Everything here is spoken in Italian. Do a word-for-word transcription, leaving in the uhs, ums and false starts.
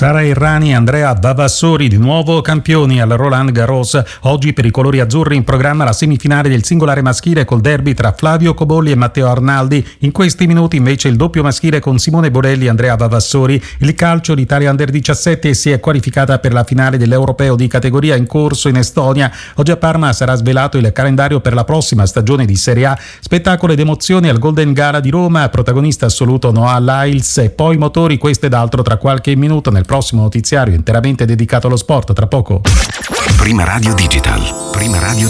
Sara Errani e Andrea Vavassori di nuovo campioni al Roland Garros. Oggi per i colori azzurri in programma la semifinale del singolare maschile col derby tra Flavio Cobolli e Matteo Arnaldi. In questi minuti invece il doppio maschile con Simone Bolelli e Andrea Vavassori. Il calcio, l'Italia Under diciassette si è qualificata per la finale dell'Europeo di categoria in corso in Estonia. Oggi a Parma sarà svelato il calendario per la prossima stagione di Serie A. Spettacolo ed emozioni al Golden Gala di Roma, protagonista assoluto Noah Lyles e poi motori, questo ed altro tra qualche minuto nel prossimo notiziario interamente dedicato allo sport. Tra poco. Prima Radio Digital. Prima Radio